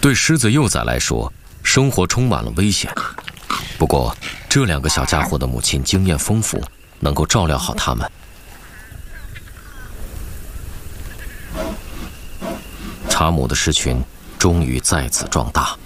对狮子幼崽来说，生活充满了危险。不过，这2个小家伙的母亲经验丰富，能够照料好它们。查姆的狮群终于再次壮大。